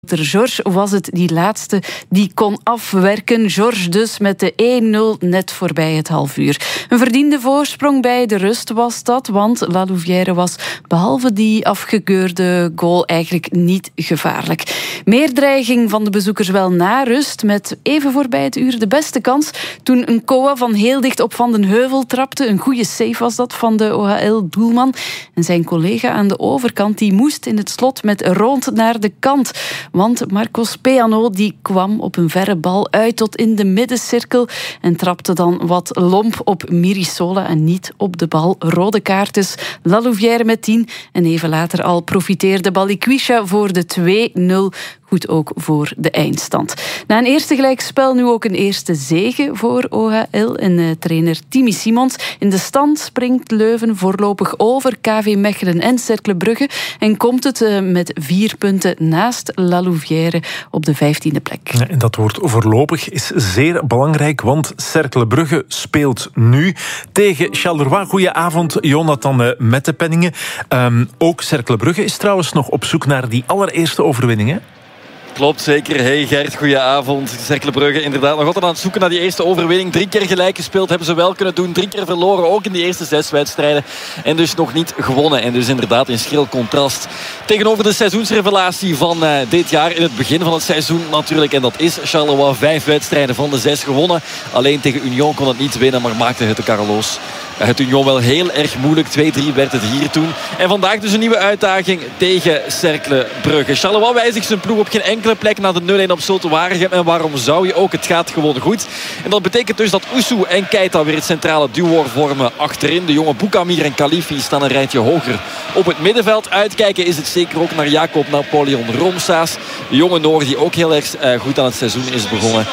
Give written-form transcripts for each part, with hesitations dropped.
Georges was het die laatste die kon afwerken. Georges dus met de 1-0 net voorbij het halfuur. Een verdiende voorsprong bij de rust was dat, want Lalouvière was behalve die afgekeurde goal eigenlijk niet gevaarlijk. Meer dreiging van de bezoekers wel na rust, met even voorbij het uur de beste kans toen een Koa van heel dicht op Van den Heuvel trapte. Een goede save was dat van de OHL-doelman. En zijn collega aan de overkant die moest in het slot met rond naar de kant. Want Marcos Peano die kwam op een verre bal uit tot in de middencirkel en trapte dan wat lomp op Mirisola en niet op de bal. Rode kaart dus. Lalouvière met 10 en even later al profiteerde Balikwisha voor de 2-0. Goed ook voor de eindstand. Na een eerste gelijkspel nu ook een eerste zege voor OHL. En trainer Timmy Simons. In de stand springt Leuven voorlopig over KV Mechelen en Cercle Brugge. En komt het met 4 punten naast Lalouvière op de 15e plek. Ja, en dat woord voorlopig is zeer belangrijk, want Cercle Brugge speelt nu tegen Charleroi. Goedenavond, Jonathan Mettepenningen. Ook Cercle Brugge is trouwens nog op zoek naar die allereerste overwinning, hè? Klopt, zeker. Hey Gert, goedenavond. Cercle Brugge inderdaad nog altijd aan het zoeken naar die eerste overwinning. 3 keer gelijk gespeeld hebben ze wel kunnen doen. 3 keer verloren, ook in die eerste 6 wedstrijden. En dus nog niet gewonnen. En dus inderdaad in schril contrast tegenover de seizoensrevelatie van dit jaar. In het begin van het seizoen natuurlijk. En dat is Charleroi. 5 wedstrijden van de 6 gewonnen. Alleen tegen Union kon het niet winnen, maar maakte het de Carlos. Het Union wel heel erg moeilijk. 2-3 werd het hier toen. En vandaag dus een nieuwe uitdaging tegen Cercle Brugge. Charleroi wijzigt zijn ploeg op geen enkele plek na de 0-1 op Zulte Waregem. En waarom zou je ook? Het gaat gewoon goed. En dat betekent dus dat Ousou en Keita weer het centrale duo vormen achterin. De jonge Boukamir en Khalifi staan een rijtje hoger op het middenveld. Uitkijken is het zeker ook naar Jacob Napoleon Romsaas. De jonge Noor die ook heel erg goed aan het seizoen is begonnen.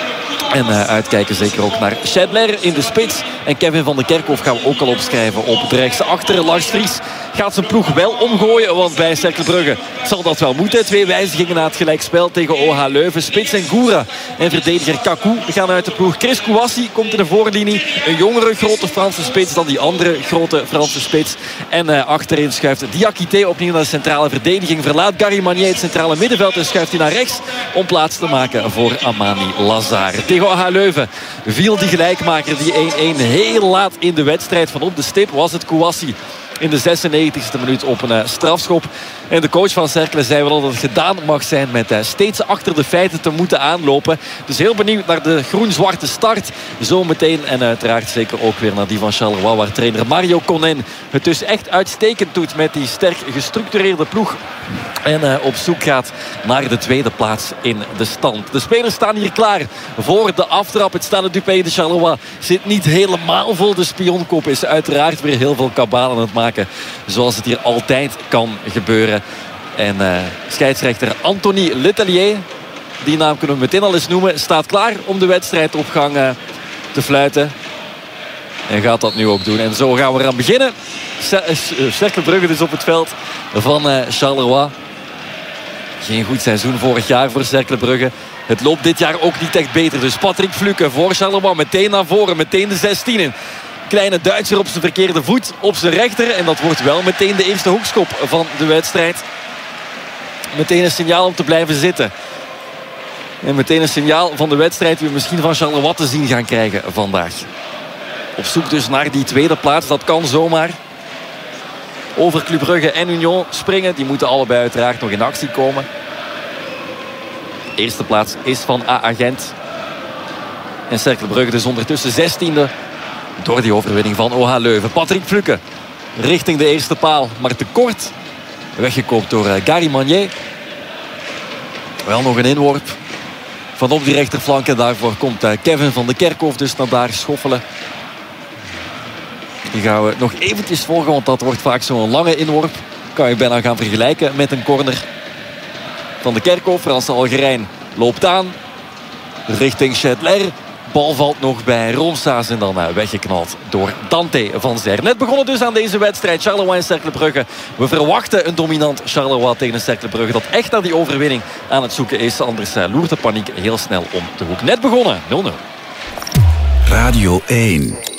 En uitkijken zeker ook naar Schedler in de spits. En Kevin van der Kerkhof gaan we ook al opschrijven op de rechtse achter. Lars Vries gaat zijn ploeg wel omgooien, want bij Cercle Brugge zal dat wel moeten. 2 wijzigingen na het gelijkspel tegen OH Leuven. Spits en Goura en verdediger Kakou gaan uit de ploeg. Chris Kouassi komt in de voorlinie. Een jongere grote Franse spits dan die andere grote Franse spits. En achterin schuift Diakité opnieuw naar de centrale verdediging. Verlaat Gary Magnier het centrale middenveld en schuift hij naar rechts om plaats te maken voor Amani Lazare. Tegen OH Leuven viel die gelijkmaker, die 1-1, heel laat in de wedstrijd. Van op de stip was het Kouassi in de 96e minuut op een strafschop. En de coach van Cercle zei wel dat het gedaan mag zijn met steeds achter de feiten te moeten aanlopen. Dus heel benieuwd naar de groen-zwarte start zo meteen. En uiteraard zeker ook weer naar die van Charleroi, waar trainer Mario Conen het dus echt uitstekend doet met die sterk gestructureerde ploeg. En op zoek gaat naar de tweede plaats in de stand. De spelers staan hier klaar voor de aftrap. Het Stade Dupé de Charleroi zit niet helemaal vol. De spionkop is uiteraard weer heel veel kabaal aan het maken, zoals het hier altijd kan gebeuren. En scheidsrechter Anthony Letellier, die naam kunnen we meteen al eens noemen, staat klaar om de wedstrijd op gang te fluiten. En gaat dat nu ook doen. En zo gaan we eraan beginnen. Cercle Brugge dus op het veld van Charleroi. Geen goed seizoen vorig jaar voor Cercle Brugge. Het loopt dit jaar ook niet echt beter. Dus Patrick Fluke voor Charleroi meteen naar voren. Meteen de 16 in. Kleine Duitser op zijn verkeerde voet, op zijn rechter. En dat wordt wel meteen de eerste hoekschop van de wedstrijd. Meteen een signaal om te blijven zitten. En meteen een signaal van de wedstrijd die we misschien van Charleroi te zien gaan krijgen vandaag. Op zoek dus naar die tweede plaats. Dat kan zomaar. Over Club Brugge en Union springen. Die moeten allebei uiteraard nog in actie komen. De eerste plaats is van AA Gent. En Cercle Brugge dus ondertussen 16e. Door die overwinning van OH Leuven. Patrick Fluke richting de eerste paal. Maar te kort. Weggekoopt door Gary Magnier. Wel nog een inworp van op die rechterflank. En daarvoor komt Kevin van der Kerkhof dus naar daar schoffelen. Die gaan we nog eventjes volgen, want dat wordt vaak zo'n lange inworp. Kan je bijna gaan vergelijken met een corner. Van der Kerkhof, Franse Algerijn, loopt aan. Richting Schedler. Bal valt nog bij Romsaas en dan weggeknald door Dante van Zer. Net begonnen dus aan deze wedstrijd. Charleroi en Cercle Brugge. We verwachten een dominant Charleroi tegen een Cercle Brugge dat echt naar die overwinning aan het zoeken is. Anders loert de paniek heel snel om de hoek. Net begonnen, 0-0. Radio 1.